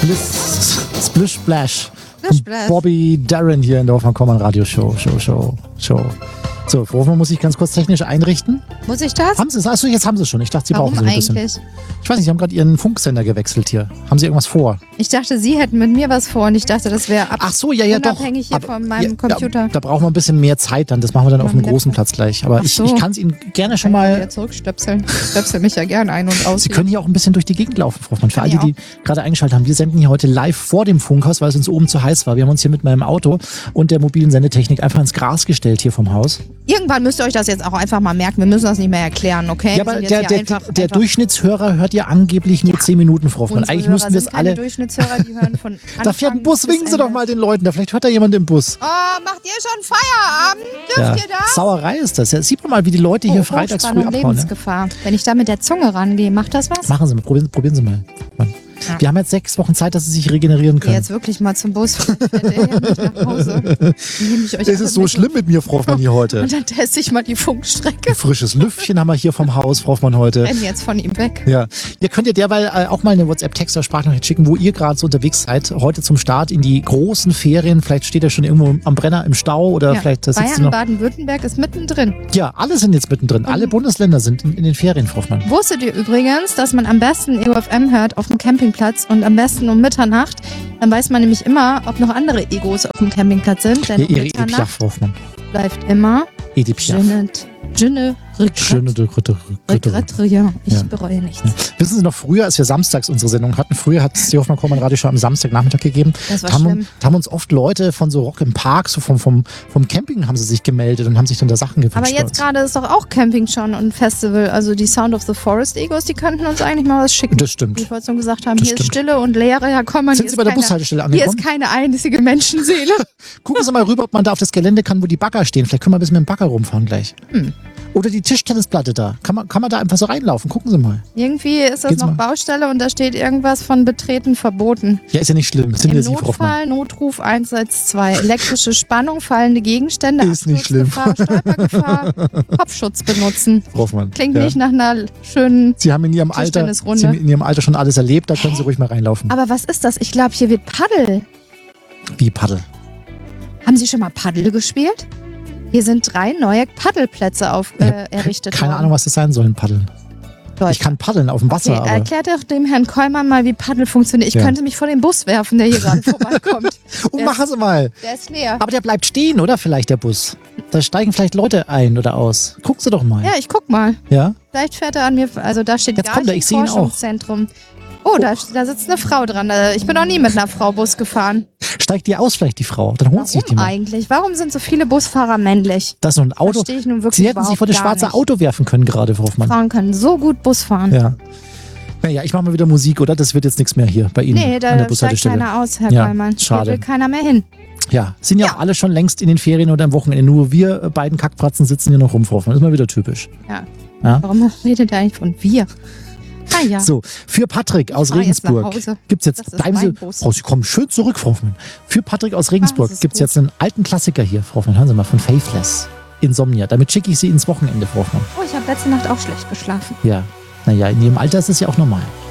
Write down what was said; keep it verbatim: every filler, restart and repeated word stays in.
Splish, Splish Splash. Splish Splash. Bobby Darin hier in der Hoffmann-Kommern Radio Show, Show, Show, Show. So, Frau Hoffmann muss ich ganz kurz technisch einrichten. Muss ich das? Haben Sie es? Achso, jetzt haben Sie es schon. Ich dachte, Sie Warum brauchen Sie ein bisschen. eigentlich? Ich weiß nicht, Sie haben gerade Ihren Funksender gewechselt hier. Haben Sie irgendwas vor? Ich dachte, Sie hätten mit mir was vor und ich dachte, das wäre ab Ach so, ja, ja, doch. unabhängig hier Aber- von meinem ja, Computer. Da, da brauchen wir ein bisschen mehr Zeit dann. Das machen wir dann auf dem Machen wir großen Laptop. Platz gleich. Aber Ach ich, so. ich kann es Ihnen gerne schon Kann ich mal... wieder zurückstöpseln. Ich stöpsel mich ja gern ein und aus. Sie können hier auch ein bisschen durch die Gegend laufen, Frau Hoffmann. Für Kann alle, die, ich die gerade eingeschaltet haben. Wir senden hier heute live vor dem Funkhaus, weil es uns oben zu heiß war. Wir haben uns hier mit meinem Auto und der mobilen Sendetechnik einfach ins Gras gestellt hier vom Haus. Irgendwann müsst ihr euch das jetzt auch einfach mal merken. Wir müssen das nicht mehr erklären, okay? Ja, Wir aber sind jetzt der, hier der, einfach, der einfach Durchschnittshörer hört ja angeblich nur zehn Minuten, Frau Hoffmann. Unsere Eigentlich Hörer müssten wir es sind keine alle... Durchschnittshörer, die hören von Anfang Da fährt ein Bus, bis winken Sie Ende. doch mal den Leuten. Da vielleicht hört da jemand im Bus. Oh, macht ihr schon Feierabend? Dürft Ja, ihr das? Sauerei ist das. Ja, sieht man mal, wie die Leute hier Oh, freitags früh Hochspannung, abhauen. Ne? Lebensgefahr. Wenn ich da mit der Zunge rangehe, macht das was? Machen Sie mal, probieren, probieren Sie mal. Ja. Wir haben jetzt sechs Wochen Zeit, dass Sie sich regenerieren Ich geh können. jetzt wirklich mal zum Bus. Ich werde nicht nach Hause. Dann nehme ich euch Es alle ist so mit. schlimm mit mir, Frau Hoffmann, hier heute. Und dann teste ich mal die Funkstrecke. Frisches Lüftchen haben wir hier vom Haus, Frau Hoffmann, heute. Renn jetzt von ihm weg. Ja, ihr könnt ja derweil äh, auch mal eine WhatsApp-Text oder Sprachnachricht schicken, wo ihr gerade so unterwegs seid, heute zum Start in die großen Ferien. Vielleicht steht ihr schon irgendwo am Brenner im Stau oder Ja. vielleicht äh, sitzt ihr Bayern, noch... Baden-Württemberg ist mittendrin. Ja, alle sind jetzt mittendrin. Alle Mhm. Bundesländer sind in, in den Ferien, Frau Hoffmann. Wusstet ihr übrigens, dass man am besten E O F M hört auf dem Campingplatz und am besten um Mitternacht? Dann weiß man nämlich immer, ob noch andere Egos auf dem Campingplatz sind. Denn Ja, um ihre Edith Piaf, Mitternacht Frau Hoffmann. bleibt immer Edith Piaf. Jeanette, Ginne, Schöne Regret. Regret, ja. Ich Ja. bereue nichts. Wissen Sie noch, früher, als wir samstags unsere Sendung hatten, früher hat es die Hoffmann-Kommern Radio schon am Samstagnachmittag gegeben. Das war Da haben, schlimm. da haben uns oft Leute von so Rock im Park, so vom, vom, vom Camping haben sie sich gemeldet und haben sich dann da Sachen gewünscht. Aber bei jetzt uns. gerade ist doch auch Camping schon und Festival. Also die Sound of the Forest Egos, die könnten uns eigentlich mal was schicken. Das stimmt. Wie ich vorhin schon gesagt haben, Das hier stimmt. ist Stille und Leere. Ja, komm, man, Sind hier Sie ist bei der keine- Bushaltestelle Hier angekommen? ist keine einzige Menschenseele. Gucken Sie mal rüber, ob man da auf das Gelände kann, wo die Bagger stehen. Vielleicht können wir ein bisschen mit dem Bagger rumfahren gleich. Hm. Oder die Tischtennisplatte da. Kann man, kann man da einfach so reinlaufen? Gucken Sie mal. Irgendwie ist das Geht's noch mal? Baustelle und da steht irgendwas von Betreten verboten. Ja, ist ja nicht schlimm. Das sind Im ja Sie, Frau Hoffmann. Notfall, Notruf eins eins zwei. Elektrische Spannung, fallende Gegenstände, Ist nicht schlimm. Absturzgefahr, Stolpergefahr, Kopfschutz benutzen. Frau Hoffmann. Klingt Ja. nicht nach einer schönen... Sie haben in Ihrem Alter, Tischtennisrunde. Sie haben in Ihrem Alter schon alles erlebt, da können Sie ruhig mal reinlaufen. Aber was ist das? Ich glaube, hier wird Paddel. Wie Paddel. Haben Sie schon mal Paddel gespielt? Hier sind drei neue Paddelplätze auf, äh, errichtet Keine worden. Ahnung, was das sein soll, ein Paddeln. Leute. Ich kann paddeln auf dem Wasser, Okay, aber... erklärt doch dem Herrn Kollmann mal, wie Paddel funktioniert. Ich Ja. könnte mich vor den Bus werfen, der hier gerade vorbeikommt. Oh, Der machen Sie mal. Der ist leer. Aber der bleibt stehen, oder? Vielleicht der Bus. Da steigen vielleicht Leute ein oder aus. Gucken Sie doch mal. Ja, ich guck mal. Ja? Vielleicht fährt er an mir, also da steht Jetzt kommt er, ich sehe ihn auch. Forschungszentrum. Oh, da, da sitzt eine Frau dran. Äh, Ich bin noch nie mit einer Frau Bus gefahren. Steigt die aus vielleicht, die Frau? Dann holt sich die Warum mal. eigentlich? Warum sind so viele Busfahrer männlich? Das ist noch ein Auto. Verstehe ich nun wirklich Sie hätten sich überhaupt vor das gar schwarze nicht. Auto werfen können gerade, Frau Hoffmann. Frauen können so gut Bus fahren. Ja. Naja, ich mache mal wieder Musik, oder? Das wird jetzt nichts mehr hier bei Ihnen Nee, an der da steigt Bushaltestelle. keiner aus, Herr Ja, Kollmann. schade. Hier will keiner mehr hin. Ja, sind ja, Ja. auch alle schon längst in den Ferien oder am Wochenende. Nur wir äh, beiden Kackpratzen sitzen hier noch rum, Frau Hoffmann. Ist mal wieder typisch. Ja. Ja? Warum redet er eigentlich von wir? Ah ja. So, für Patrick aus fahr jetzt nach Regensburg Hause. gibt's jetzt, Das ist bleiben Sie, mein Bus. Frau, Sie kommen schön zurück, Frau Hoffmann. Für Patrick aus Regensburg Ah, das ist gibt's gut. jetzt einen alten Klassiker hier, Frau Hoffmann. Hören Sie mal, von Faithless. Insomnia. Damit schicke ich Sie ins Wochenende, Frau Hoffmann. Oh, ich habe letzte Nacht auch schlecht geschlafen. Ja, naja, in Ihrem Alter ist das ja auch normal.